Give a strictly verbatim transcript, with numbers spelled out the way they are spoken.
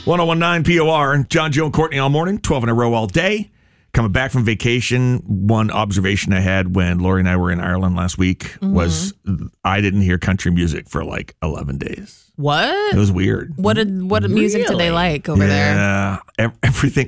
one oh one point nine P O R. John, Joe, and Courtney all morning, twelve in a row all day. Coming back from vacation, one observation I had when Lori and I were in Ireland last week mm-hmm. was I didn't hear country music for like eleven days. What? It was weird. What did what really? music did they like over yeah, there? Yeah, everything.